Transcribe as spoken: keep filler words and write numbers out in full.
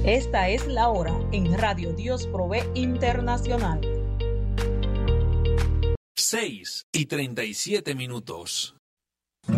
Esta es la hora en Radio Dios Provee Internacional. seis y treinta y siete minutos.